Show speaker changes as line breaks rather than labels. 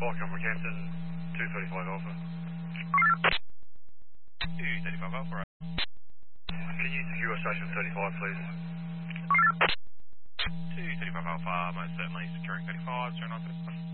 Welcome, Rockhampton, 235 Alpha.
235 Alpha, right.
Can you secure station 35, please?
235 Alpha, most certainly securing 35, 0935.